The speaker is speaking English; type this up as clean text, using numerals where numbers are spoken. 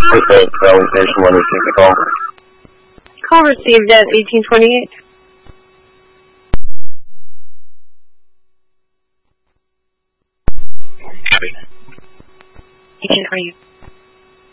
Okay, Valley Station 1 received the call. Call received at 1828. Copy. 1828.